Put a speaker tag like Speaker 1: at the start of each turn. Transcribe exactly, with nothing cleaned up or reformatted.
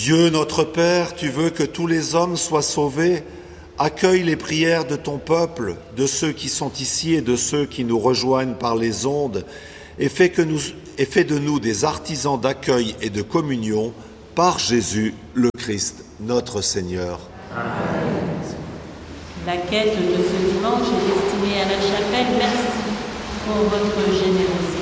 Speaker 1: Dieu notre Père, tu veux que tous les hommes soient sauvés. Accueille les prières de ton peuple, de ceux qui sont ici et de ceux qui nous rejoignent par les ondes, et fais, que nous, et fais de nous des artisans d'accueil et de communion par Jésus le Christ, notre Seigneur.
Speaker 2: Amen. La quête de ce dimanche est destinée à la chapelle. Merci pour votre générosité.